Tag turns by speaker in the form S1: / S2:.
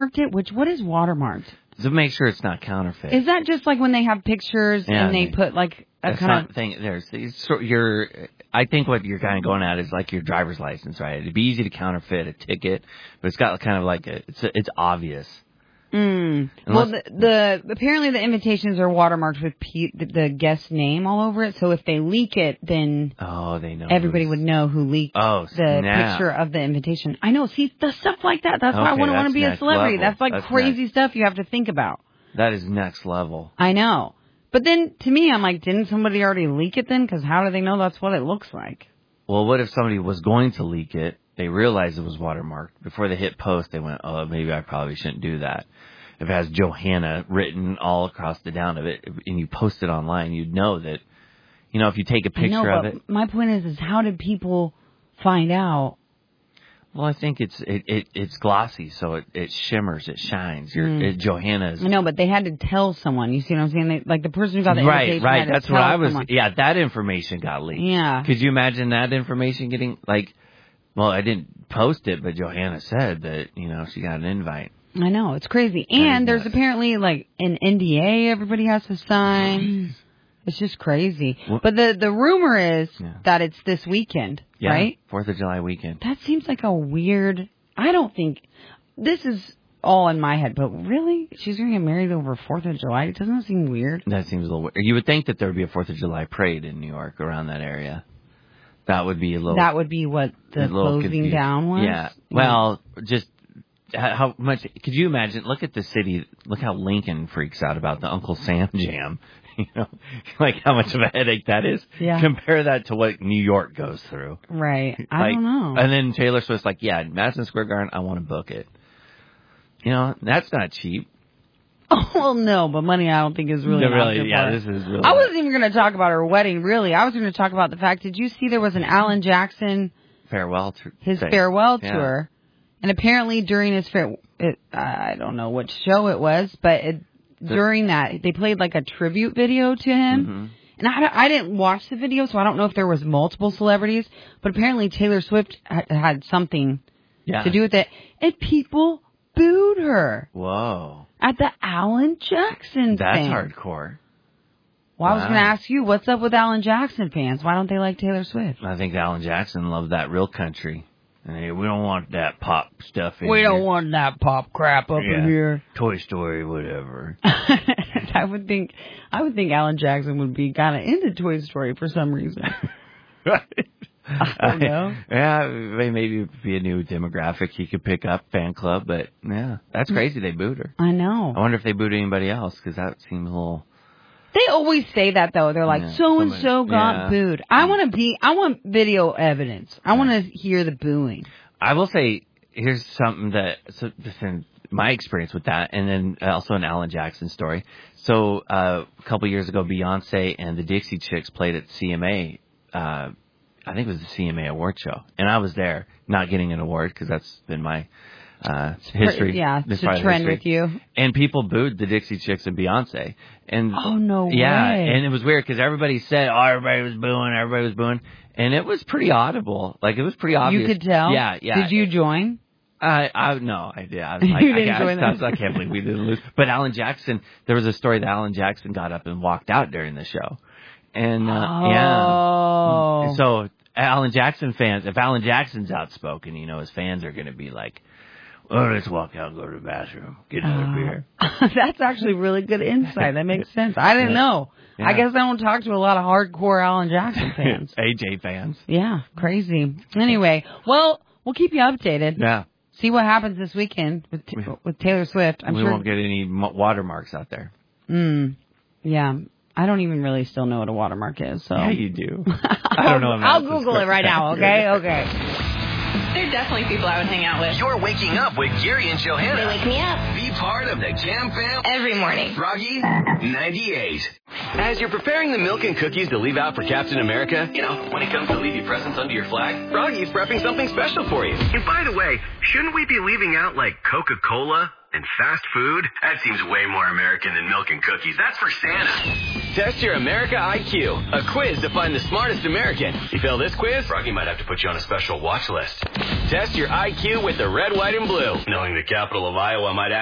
S1: watermarked it? What is watermarked?
S2: To make sure it's not counterfeit.
S1: Is that just like when they have pictures and they put like a kind of
S2: thing? I think what you're kind of going at is like your driver's license, right? It'd be easy to counterfeit a ticket, but it's got kind of like it's obvious.
S1: Well, apparently the invitations are watermarked with the guest name all over it. So if they leak it, then
S2: they know
S1: everybody would know who leaked the picture of the invitation. I know. See, the stuff like that. That's why I wouldn't want to be a celebrity.
S2: Level.
S1: That's like crazy stuff you have to think about.
S2: That is next level.
S1: I know. But then to me, I'm like, didn't somebody already leak it then? Because how do they know that's what it looks like?
S2: Well, what if somebody was going to leak it? They realized it was watermarked. Before they hit post, they went, maybe I probably shouldn't do that. If it has Johanna written all across the down of it and you post it online, you'd know that, if you take a picture of it.
S1: My point is how did people find out?
S2: Well, I think it's glossy, so it shimmers, it shines. Johanna's.
S1: I know, but they had to tell someone. You see what I'm saying? Like the person who got the invitation.
S2: Right.
S1: Had to
S2: That's
S1: tell
S2: what I was.
S1: someone.
S2: Yeah, that information got leaked.
S1: Yeah.
S2: Could you imagine that information getting well, I didn't post it, but Johanna said that, she got an invite.
S1: I know, it's crazy. And there's apparently like an NDA everybody has to sign. It's just crazy. Well, but the rumor is that it's this weekend, right?
S2: 4th of July weekend.
S1: That seems like a weird... I don't think... This is all in my head, but really? She's going to get married over 4th of July? It doesn't seem weird.
S2: That seems a little weird. You would think that there would be a 4th of July parade in New York around that area. That would be a little...
S1: That would be what the closing down was?
S2: Yeah. Well, just... How much could you imagine? Look at the city. Look how Lincoln freaks out about the Uncle Sam jam. Like how much of a headache that is.
S1: Yeah.
S2: Compare that to what New York goes through.
S1: Right. I don't know.
S2: And then Taylor Swift's like, Madison Square Garden, I want to book it. That's not cheap.
S1: Oh, well, no, but money I don't think is really
S2: this is really.
S1: I wasn't even going to talk about her wedding, really. I was going to talk about the fact, did you see there was an Alan Jackson
S2: farewell tour?
S1: His farewell tour. And apparently during his I don't know what show it was, but during that, they played like a tribute video to him.
S2: Mm-hmm.
S1: And I didn't watch the video, so I don't know if there was multiple celebrities, but apparently Taylor Swift had something to do with it. And people booed her.
S2: Whoa.
S1: At the Alan Jackson
S2: That's
S1: thing.
S2: hardcore.
S1: Well, I was going to ask you, what's up with Alan Jackson fans? Why don't they like Taylor Swift?
S2: I think Alan Jackson loved that real country. Hey, we don't want that pop stuff in here.
S1: We don't want that pop crap up in here.
S2: Toy Story, whatever.
S1: I would think Alan Jackson would be kind of into Toy Story for some reason.
S2: Right.
S1: I don't know.
S2: Maybe it'd be a new demographic he could pick up, fan club, but that's crazy they booed her.
S1: I know.
S2: I wonder if they booed anybody else, because that seems a little...
S1: They always say that, though. They're like, so-and-so got booed. I want video evidence. I want to hear the booing.
S2: I will say, here's something my experience with that, and then also an Alan Jackson story. So, a couple years ago, Beyonce and the Dixie Chicks played at CMA, I think it was the CMA award show. And I was there, not getting an award, because that's been my... history.
S1: Yeah, it's a trend with you.
S2: And people booed the Dixie Chicks and Beyonce. And
S1: no way.
S2: Yeah, and it was weird because everybody said, everybody was booing. And it was pretty audible. Like, it was pretty obvious.
S1: You could tell?
S2: Yeah.
S1: Did you join?
S2: No, I did.
S1: You didn't join them?
S2: I can't believe we didn't lose. But Alan Jackson, there was a story that Alan Jackson got up and walked out during the show. And, So, Alan Jackson fans, if Alan Jackson's outspoken, his fans are going to be like, let's walk out and go to the bathroom. Get another beer.
S1: That's actually really good insight. That makes sense. I didn't know. Yeah. I guess I don't talk to a lot of hardcore Alan Jackson fans.
S2: AJ fans.
S1: Yeah, crazy. Anyway, well, we'll keep you updated.
S2: Yeah.
S1: See what happens this weekend with Taylor Swift.
S2: We won't get any watermarks out there.
S1: Yeah. I don't even really still know what a watermark is. So.
S2: Yeah, you do. I don't know.
S1: I'll Google it right now, okay? Okay.
S3: They're definitely people I would hang out with.
S4: You're waking up with Gary and Johanna.
S3: They wake me up.
S4: Be part of the Jam Fam
S3: every morning.
S4: Froggy 98. As you're preparing the milk and cookies to leave out for Captain America, when it comes to leaving presents under your flag, Froggy's prepping something special for you. And by the way, shouldn't we be leaving out like Coca-Cola and fast food? That seems way more American than milk and cookies. That's for Santa. Test your America IQ, a quiz to find the smartest American. You fail this quiz, Froggy might have to put you on a special watch list. Test your IQ with the red, white, and blue. Knowing the capital of Iowa might